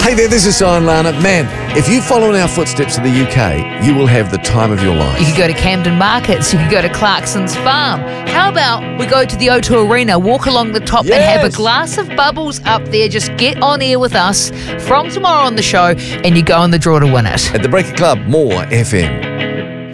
Hey there, this is Sion Lana. Man, if you follow in our footsteps to the UK, you will have the time of your life. You could go to Camden Markets. You could go to Clarkson's Farm. How about we go to the O2 Arena, walk along the top and have a glass of bubbles up there. Just get on air with us from tomorrow on the show and you go in the draw to win it. At the Breaker Club, more FM.